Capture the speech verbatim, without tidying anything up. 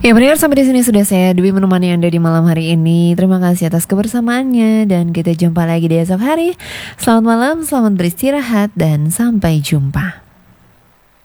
Ya pendengar, sampai di sini sudah saya Dwi menemani Anda di malam hari ini. Terima kasih atas kebersamaannya dan kita jumpa lagi di esok hari. Selamat malam, selamat beristirahat dan sampai jumpa.